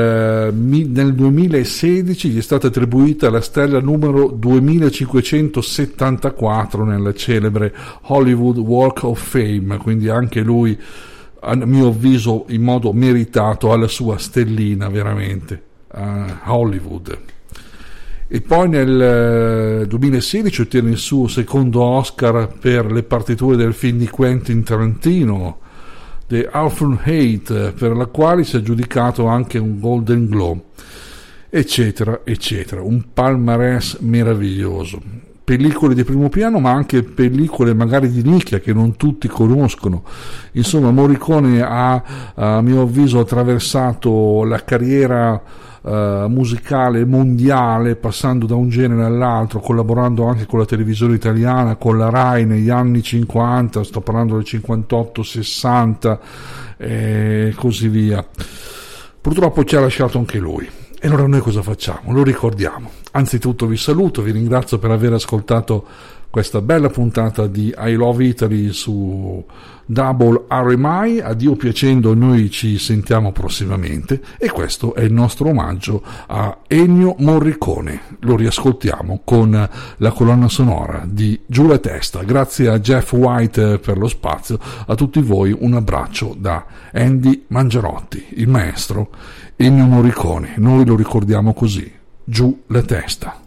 nel 2016 gli è stata attribuita la stella numero 2574 nella celebre Hollywood Walk of Fame, quindi anche lui, a mio avviso, in modo meritato, ha la sua stellina veramente a Hollywood. E poi nel 2016 ottiene il suo secondo Oscar per le partiture del film di Quentin Tarantino, The Awful Hate, per la quale si è aggiudicato anche un Golden Globe, eccetera eccetera. Un palmarès meraviglioso, pellicole di primo piano ma anche pellicole magari di nicchia che non tutti conoscono. Insomma, Morricone ha, a mio avviso, attraversato la carriera musicale mondiale, passando da un genere all'altro, collaborando anche con la televisione italiana, con la Rai negli anni 50, sto parlando del 58-60 e così via. Purtroppo ci ha lasciato anche lui, e allora noi cosa facciamo? Lo ricordiamo. Anzitutto vi saluto, vi ringrazio per aver ascoltato questa bella puntata di I Love Italy su Double RMI. A Dio piacendo noi ci sentiamo prossimamente, e questo è il nostro omaggio a Ennio Morricone. Lo riascoltiamo con la colonna sonora di Giù la testa. Grazie a Jeff White per lo spazio. A tutti voi un abbraccio da Andy Mangiarotti, il maestro Ennio Morricone. Noi lo ricordiamo così: giù la testa.